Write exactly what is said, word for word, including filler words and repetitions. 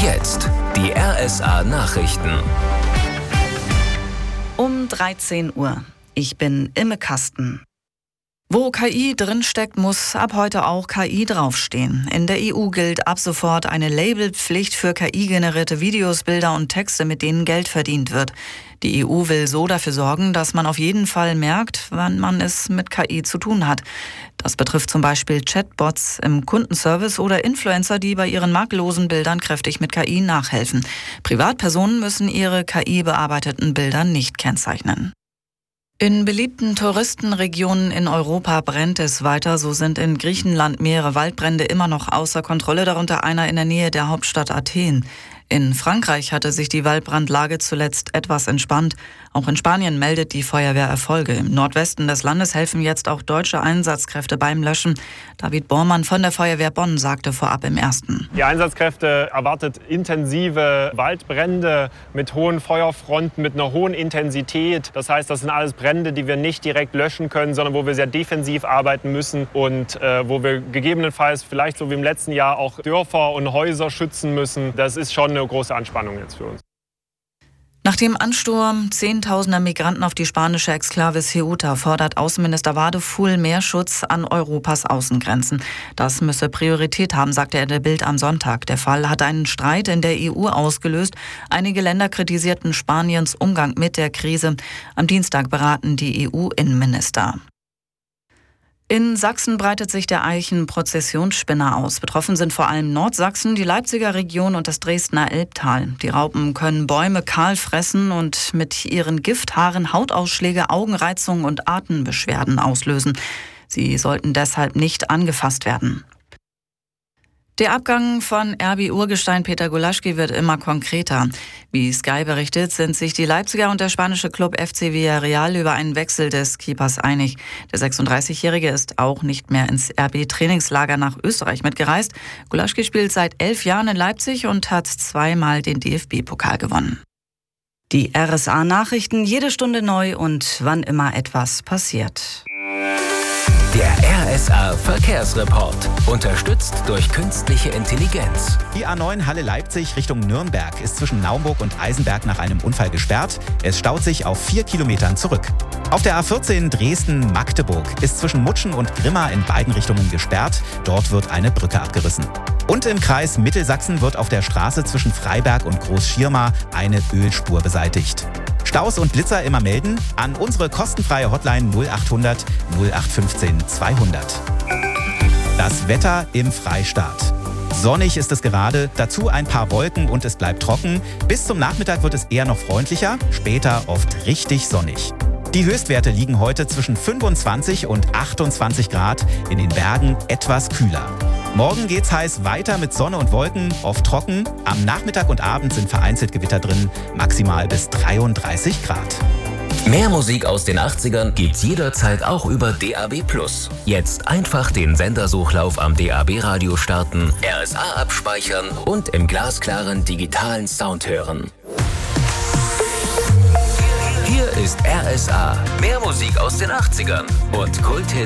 Jetzt die R S A-Nachrichten. Um dreizehn Uhr. Ich bin Imme Kasten. Wo K I drinsteckt, muss ab heute auch K I draufstehen. In der E U gilt ab sofort eine Labelpflicht für K I-generierte Videos, Bilder und Texte, mit denen Geld verdient wird. Die E U will so dafür sorgen, dass man auf jeden Fall merkt, wann man es mit K I zu tun hat. Das betrifft zum Beispiel Chatbots im Kundenservice oder Influencer, die bei ihren makellosen Bildern kräftig mit K I nachhelfen. Privatpersonen müssen ihre K I-bearbeiteten Bilder nicht kennzeichnen. In beliebten Touristenregionen in Europa brennt es weiter. So sind in Griechenland mehrere Waldbrände immer noch außer Kontrolle, darunter einer in der Nähe der Hauptstadt Athen. In Frankreich hatte sich die Waldbrandlage zuletzt etwas entspannt. Auch in Spanien meldet die Feuerwehr Erfolge. Im Nordwesten des Landes helfen jetzt auch deutsche Einsatzkräfte beim Löschen. David Bormann von der Feuerwehr Bonn sagte vorab im Ersten: Die Einsatzkräfte erwartet intensive Waldbrände mit hohen Feuerfronten, mit einer hohen Intensität. Das heißt, das sind alles Brände, die wir nicht direkt löschen können, sondern wo wir sehr defensiv arbeiten müssen und äh, wo wir gegebenenfalls vielleicht so wie im letzten Jahr auch Dörfer und Häuser schützen müssen. Das ist schon eine große Anspannung jetzt für uns. Nach dem Ansturm zehntausender Migranten auf die spanische Exklave Ceuta fordert Außenminister Wadefuhl mehr Schutz an Europas Außengrenzen. Das müsse Priorität haben, sagte er der Bild am Sonntag. Der Fall hat einen Streit in der E U ausgelöst. Einige Länder kritisierten Spaniens Umgang mit der Krise. Am Dienstag beraten die E U-Innenminister. In Sachsen breitet sich der Eichen-Prozessionsspinner aus. Betroffen sind vor allem Nordsachsen, die Leipziger Region und das Dresdner Elbtal. Die Raupen können Bäume kahl fressen und mit ihren Gifthaaren Hautausschläge, Augenreizungen und Atembeschwerden auslösen. Sie sollten deshalb nicht angefasst werden. Der Abgang von R B-Urgestein Peter Gulaschki wird immer konkreter. Wie Sky berichtet, sind sich die Leipziger und der spanische Club F C Villarreal über einen Wechsel des Keepers einig. Der sechsunddreißigjährige ist auch nicht mehr ins R B-Trainingslager nach Österreich mitgereist. Gulaschki spielt seit elf Jahren in Leipzig und hat zweimal den D F B-Pokal gewonnen. Die R S A-Nachrichten jede Stunde neu und wann immer etwas passiert. Der R S A-Verkehrsreport. Unterstützt durch künstliche Intelligenz. Die A neun Halle-Leipzig Richtung Nürnberg ist zwischen Naumburg und Eisenberg nach einem Unfall gesperrt. Es staut sich auf vier Kilometern zurück. Auf der A vierzehn Dresden-Magdeburg ist zwischen Mutschen und Grimma in beiden Richtungen gesperrt. Dort wird eine Brücke abgerissen. Und im Kreis Mittelsachsen wird auf der Straße zwischen Freiberg und Großschirma eine Ölspur beseitigt. Staus und Blitzer immer melden an unsere kostenfreie Hotline null achthundert null acht fünfzehn zweihundert. Das Wetter im Freistaat. Sonnig ist es gerade, dazu ein paar Wolken und es bleibt trocken. Bis zum Nachmittag wird es eher noch freundlicher, später oft richtig sonnig. Die Höchstwerte liegen heute zwischen fünfundzwanzig und achtundzwanzig Grad, in den Bergen etwas kühler. Morgen geht's heiß weiter mit Sonne und Wolken, oft trocken. Am Nachmittag und Abend sind vereinzelt Gewitter drin, maximal bis dreiunddreißig Grad. Mehr Musik aus den achtzigern gibt's jederzeit auch über D A B plus. Jetzt einfach den Sendersuchlauf am D A B-Radio starten, R S A abspeichern und im glasklaren digitalen Sound hören. Hier ist R S A. Mehr Musik aus den achtzigern und Kult